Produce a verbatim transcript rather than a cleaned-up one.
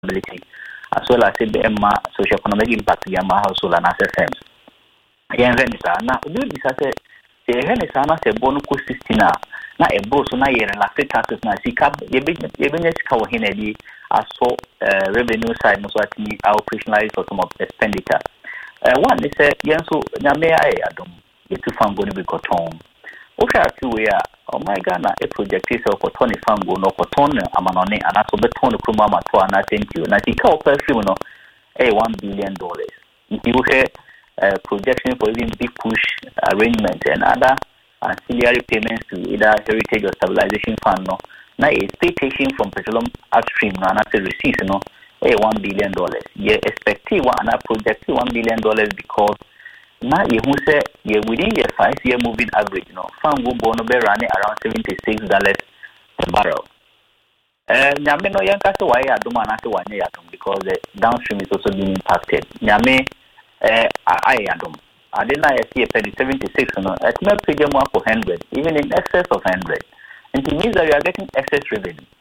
ability, as well as the Emma socio-economic impact Yama household and asset firms. Again, now, do this as a Renisana se bonuco sixteen na a bro so na year and last taxes na sika yebenyes kawo hinedi as for revenue side no so atini operationalize for some of expenditure. Uh, one is a yenso nyame aye adom yetu fango ni bikoton. Osha ati we a oh my god na a project is o koton fango no koton amanone anaso beton kroma mato ana thank you na sika operation no eh one billion dollars. Nti wo Uh, projection for even big push arrangements and other ancillary payments to either heritage or stabilization fund no now expectation from petroleum upstream no and as a receipt no eh one billion dollars you expect one and project one billion dollars because now you who say you within your five year moving average no fund go bono be running around seventy six dollars per barrel. Uh, nyame no yanka so why adoma na so wanye yatom because the downstream is also being impacted. Nyame Uh, I am. I didn't see a penny seventy-six, no, at no pay more for one hundred, even in excess of one hundred. And it means that you are getting excess revenue.